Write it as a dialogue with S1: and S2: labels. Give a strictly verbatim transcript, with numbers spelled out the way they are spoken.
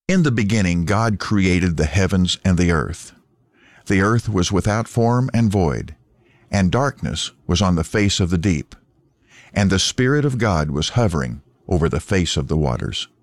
S1: In the beginning God created the heavens and the earth. The earth was without form and void, and darkness was on the face of the deep, and the Spirit of God was hovering over the face of the waters.